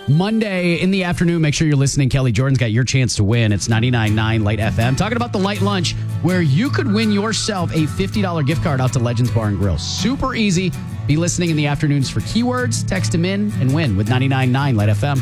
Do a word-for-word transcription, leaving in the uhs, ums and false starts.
Monday in the afternoon, make sure you're listening. Kelly Jordan's got your chance to win. It's ninety-nine point nine Light F M. Talking about the Light Lunch, where you could win yourself a fifty dollars gift card out to Legends Bar and Grill. Super easy. Be listening in the afternoons for keywords. Text them in and win with ninety-nine point nine Light F M.